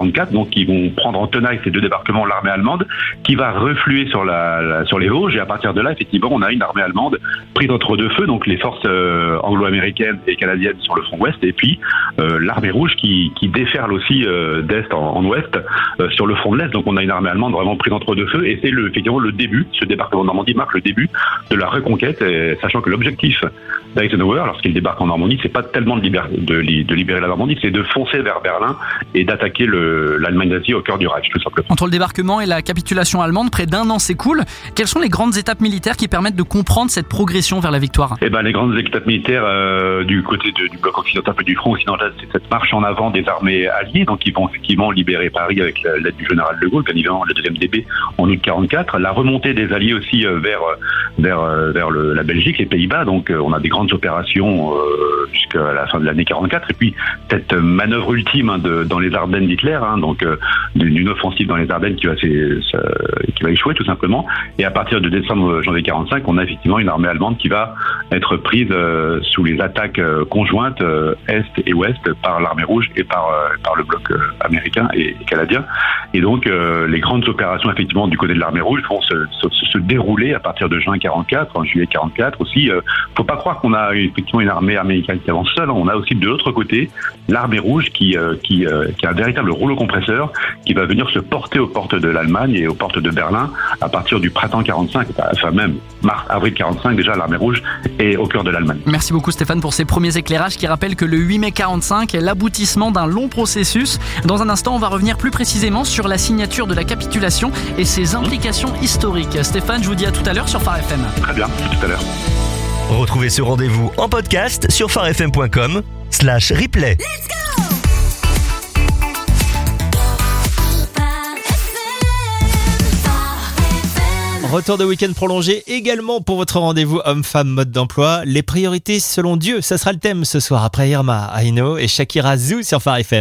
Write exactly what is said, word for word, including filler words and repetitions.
quarante-quatre, donc qui vont prendre en tenaille ces deux débarquements l'armée allemande, qui va refluer sur la, la sur les Vosges, et à partir de là, effectivement, on a une armée allemande prise entre deux feux, donc les forces euh, anglo-américaines et canadiennes sur le front ouest, et puis euh, l'armée rouge qui, qui déferle aussi euh, d'est en, en ouest euh, sur le front de l'est. Donc on a une armée allemande vraiment prise entre deux feux, et c'est le, effectivement le début, ce débarquement en Normandie marque le début de la reconquête, et, sachant que l'objectif d'Eisenhower, lorsqu'il débarque en Normandie, c'est pas tellement de, libérer, de, de libérer la Normandie, c'est de foncer vers Berlin et d'attaquer le, l'Allemagne nazie au cœur du Reich, tout simplement. Entre le débarquement et la capitulation allemande, près d'un an s'écoule. Quelles sont les grandes étapes militaires qui permettent de comprendre cette progression vers la victoire ? Eh ben, les grandes étapes militaires euh, du côté de, du bloc occidental et du front occidental, c'est cette marche en avant des armées alliées, donc ils vont effectivement libérer Paris avec l'aide du général de Gaulle, bien évidemment le deuxième D B en août quarante-quatre. La remontée des alliés aussi euh, vers vers vers le, la Belgique, les Pays-Bas. Donc euh, on a des grandes opérations euh, jusqu'à la fin de l'année quarante-quatre, et puis cette manœuvre ultime hein, de, dans les Ardennes d'Hitler, hein, donc euh, d'une offensive dans les Ardennes qui va, ça, qui va échouer tout simplement. Et à partir de décembre janvier quarante-cinq, on a effectivement une armée allemande qui va être prise euh, sous les attaques euh, conjointes euh, est et ouest par l'armée rouge et par euh, par le bloc euh, américain et, et canadien. Et donc euh, les grandes opérations effectivement du côté de l'armée rouge vont se, se, se dérouler à partir de juin quarante-quatre, en juillet quarante-quatre aussi. Euh, faut pas croire qu'on a effectivement une armée américaine qui avance seule. On a aussi de l'autre côté l'armée rouge qui euh, qui euh, qui a un véritable rouleau compresseur qui va venir se porter aux portes de l'Allemagne et aux portes de Berlin à partir du printemps quarante-cinq, enfin même mars avril quarante-cinq. Déjà l'armée rouge est au cœur de l'Allemagne. Merci beaucoup Stéphane pour ces premiers éclairages qui rappellent que le huit mai quarante-cinq est l'aboutissement d'un long processus. Dans un instant, on va revenir plus précisément sur la signature de la capitulation et ses implications historiques. Stéphane, je vous dis à tout à l'heure sur Phare F M. Très bien, à tout à l'heure. Retrouvez ce rendez-vous en podcast sur pharefm point com slash replay. Let's go! Retour de week-end prolongé également pour votre rendez-vous homme-femme mode d'emploi. Les priorités selon Dieu, ça sera le thème ce soir après Irma, Aino et Shakira Zou sur Phare F M.